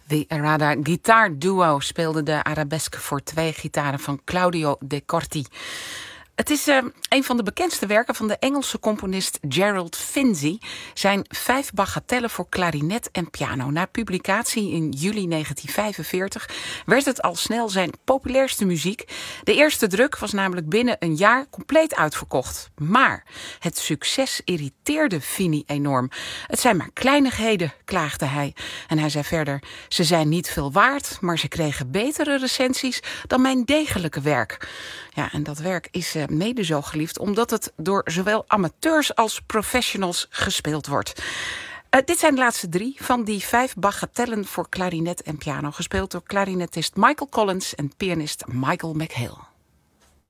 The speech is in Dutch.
The Errada Guitar Duo speelde de arabesque voor 2 gitaren van Claudio De Corti. Het is een van de bekendste werken van de Engelse componist Gerald Finzi. Zijn 5 bagatellen voor klarinet en piano. Na publicatie in juli 1945 werd het al snel zijn populairste muziek. De eerste druk was namelijk binnen een jaar compleet uitverkocht. Maar het succes irriteerde Fini enorm. Het zijn maar kleinigheden, klaagde hij. En hij zei verder, ze zijn niet veel waard, maar ze kregen betere recensies dan mijn degelijke werk. Ja, en dat werk is mede zo geliefd omdat het door zowel amateurs als professionals gespeeld wordt. Dit zijn de laatste 3 van die 5 bagatellen voor klarinet en piano, gespeeld door klarinetist Michael Collins en pianist Michael McHale.